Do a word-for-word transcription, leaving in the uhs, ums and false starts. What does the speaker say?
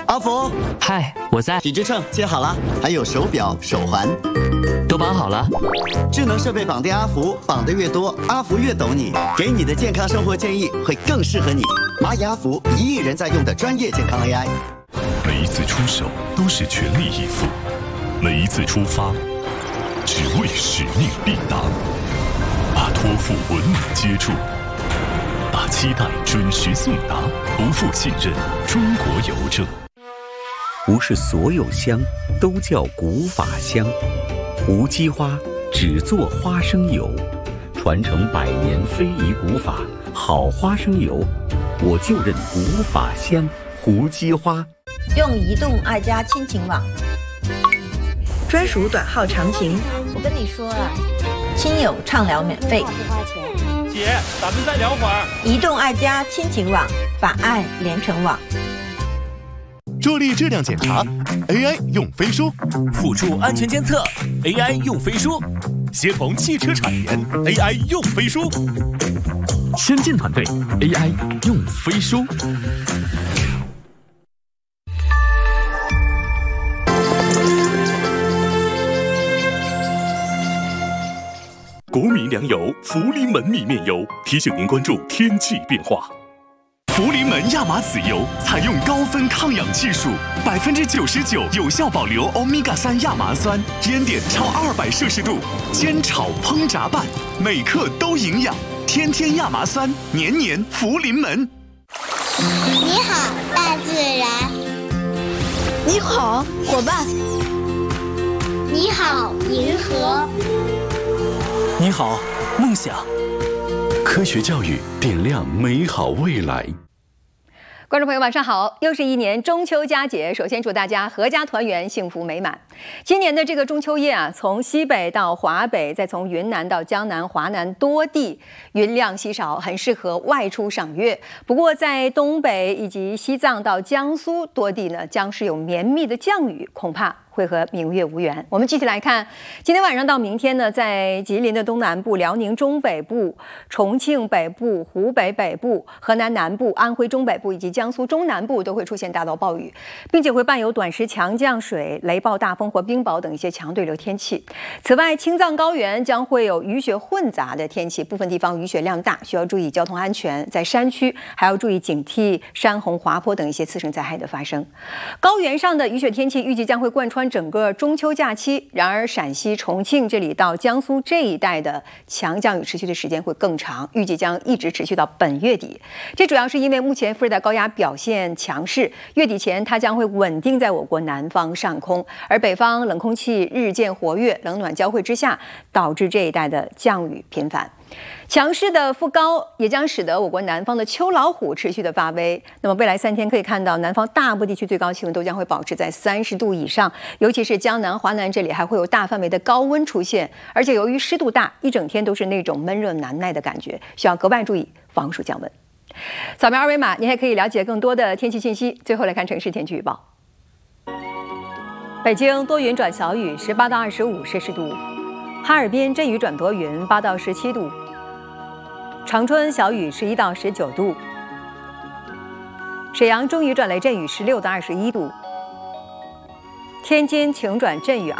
阿福， 嗨，我在。 体脂秤接好了，还有手表、手环， 都绑好了。 智能设备绑定阿福，绑得越多，阿福越懂你，给你的健康生活建议会更适合你。蚂蚁阿福，一亿人在用的专业健康 A I。 每一次出手都是全力以赴，每一次出发，只为使命必达。把托付稳稳接住，把期待准时送达，不负信任，中国邮政。 不是所有香都叫古法香，无机花只做花生油，传承百年非遗古法，好花生油，我就认古法香胡姬花。 用移动爱家亲情网，专属短号长情。我跟你说啊，亲友畅聊免费， 不花钱。 姐，咱们再聊会儿。 移动爱家亲情网，把爱连成网。 助力质量检查 ，A I 用飞书； 辅助安全监测 ，A I 用飞书； 协同汽车产业 ，A I 用飞书； 先进团队 A I 用飞书。 国民良友福临门米面油提醒您关注天气变化。福临门亚麻籽油采用高分抗氧技术，百分之九十九有效保留欧米伽三亚麻酸，烟点超二百摄氏度，煎炒烹炸拌，每克都营养。天天亚麻酸，年年福临门。 你好，大自然。 你好，伙伴。 你好，银河。 你好，梦想。 科学教育点亮美好未来。 观众朋友晚上好，又是一年中秋佳节，首先祝大家阖家团圆，幸福美满。今年的这个中秋夜啊，从西北到华北，再从云南到江南、华南多地云量稀少，很适合外出赏月。不过在东北以及西藏到江苏多地呢，将是有绵密的降雨，恐怕会和明月无缘。我们具体来看，今天晚上到明天呢，在吉林的东南部、辽宁中北部、重庆北部、湖北北部、河南南部、安徽中北部以及江苏中南部都会出现大到暴雨，并且会伴有短时强降水、雷暴大风或冰雹等一些强对流天气。此外，青藏高原将会有雨雪混杂的天气，部分地方雨雪量大，需要注意交通安全。在山区还要注意警惕山洪、滑坡等一些次生灾害的发生。高原上的雨雪天气预计将会贯穿整个中秋假期，然而陕西、重庆这里到江苏这一带的强降雨持续的时间会更长，预计将一直持续到本月底。这主要是因为目前副热带高压表现强势，月底前它将会稳定在我国南方上空，而北方冷空气日渐活跃，冷暖交汇之下，导致这一带的降雨频繁。强势的副高也将使得我国南方的秋老虎持续的发威。那么未来三天可以看到，南方大部地区最高气温都将会保持在三十度以上，尤其是江南、华南这里还会有大范围的高温出现，而且由于湿度大，一整天都是那种闷热难耐的感觉，需要格外注意防暑降温。扫描二维码，你还可以了解更多的天气信息。最后来看城市天气预报。北京多云转小雨，十八到二十五摄氏度；哈尔滨阵雨转多云，八到十七度；长春小雨，十一到十九度；沈阳中雨转雷阵雨，十六到二十一度；天津晴转阵雨。